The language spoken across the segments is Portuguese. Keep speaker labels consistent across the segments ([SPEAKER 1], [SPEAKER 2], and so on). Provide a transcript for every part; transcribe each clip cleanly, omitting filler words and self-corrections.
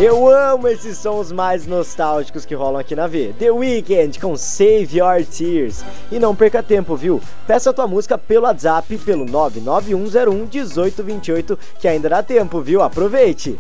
[SPEAKER 1] Eu amo esses sons mais nostálgicos que rolam aqui na V. The Weeknd com Save Your Tears. E não perca tempo, viu? Peça a tua música pelo WhatsApp, pelo 991011828, que ainda dá tempo, viu? Aproveite!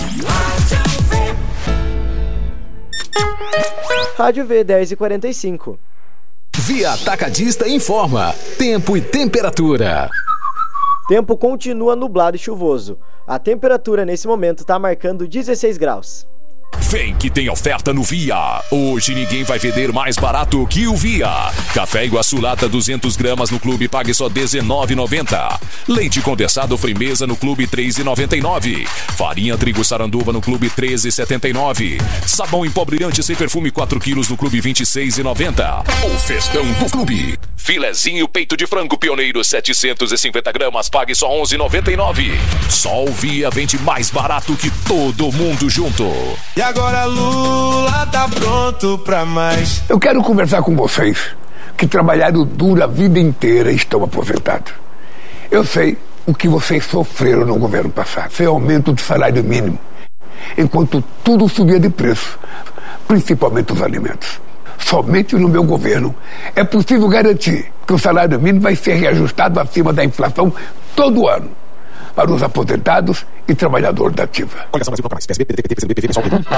[SPEAKER 1] Rádio V 10h45.
[SPEAKER 2] Via Atacadista informa. Tempo e temperatura.
[SPEAKER 1] Tempo continua nublado e chuvoso. A temperatura nesse momento está marcando 16 graus.
[SPEAKER 2] Vem que tem oferta no Via. Hoje ninguém vai vender mais barato que o Via. Café Iguaçu lata 200 gramas no clube pague só R$19,90. Leite condensado Frimeza no clube R$3,99. Farinha trigo saranduva no clube R$13,79. Sabão em pó brilhante sem perfume 4 quilos no clube R$26,90. O festão do clube. Filezinho peito de frango pioneiro 750 gramas pague só R$11,99. Só o Via vende mais barato que todo mundo junto.
[SPEAKER 3] E agora Lula tá pronto pra mais.
[SPEAKER 4] Eu quero conversar com vocês que trabalharam duro a vida inteira e estão aposentados. Eu sei o que vocês sofreram no governo passado. Foi aumento do salário mínimo, enquanto tudo subia de preço, principalmente os alimentos. Somente no meu governo é possível garantir que o salário mínimo vai ser reajustado acima da inflação todo ano, para os aposentados e trabalhadores da ativa.
[SPEAKER 2] Coligação Brasil mais. PSB, PDT, PT, PSB, PSOL.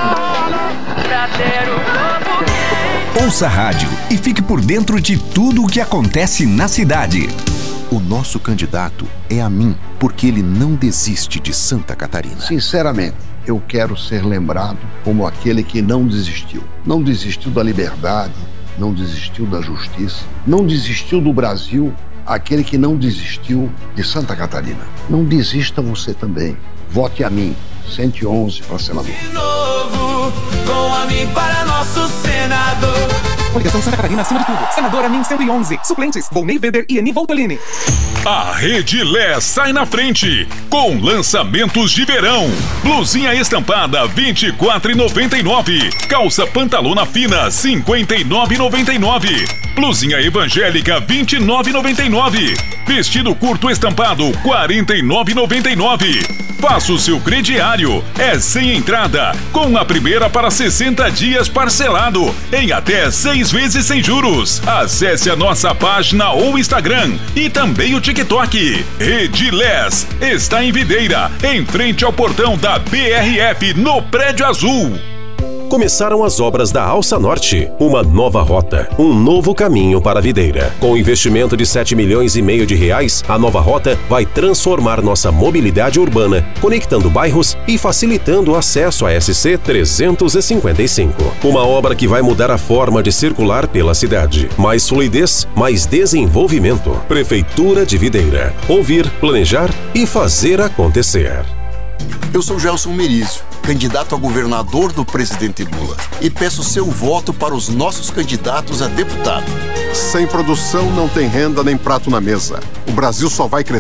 [SPEAKER 5] Ouça a rádio e fique por dentro de tudo o que acontece na cidade.
[SPEAKER 6] O nosso candidato é a mim, porque ele não desiste de Santa Catarina.
[SPEAKER 7] Sinceramente, eu quero ser lembrado como aquele que não desistiu. Não desistiu da liberdade, não desistiu da justiça, não desistiu do Brasil, aquele que não desistiu de Santa Catarina. Não desista você também. Vote a mim, 111 para senador.
[SPEAKER 3] De novo, com a mim para nosso senador.
[SPEAKER 8] Coligação Santa Catarina acima de tudo. Senadora Min 111. Suplentes, Volney Weber e Eni Voltolini.
[SPEAKER 9] A Rede Lé sai na frente com lançamentos de verão. Blusinha estampada R$24,99. Calça pantalona fina R$59,99. Blusinha evangélica R$29,99. Vestido curto estampado R$49,99. Faça o seu crediário. É sem entrada, com a primeira para 60 dias parcelado em até 6 vezes sem juros. Acesse a nossa página ou Instagram e também o TikTok. Rede Lés está em Videira, em frente ao portão da BRF, no Prédio Azul.
[SPEAKER 10] Começaram as obras da Alça Norte, uma nova rota, um novo caminho para a Videira. Com investimento de R$7,5 milhões de reais, a nova rota vai transformar nossa mobilidade urbana, conectando bairros e facilitando o acesso à SC 355. Uma obra que vai mudar a forma de circular pela cidade. Mais fluidez, mais desenvolvimento. Prefeitura de Videira. Ouvir, planejar e fazer acontecer.
[SPEAKER 6] Eu sou Gelson Merizio, candidato a governador do presidente Lula, e peço seu voto para os nossos candidatos a deputado.
[SPEAKER 11] Sem produção não tem renda nem prato na mesa. O Brasil só vai crescer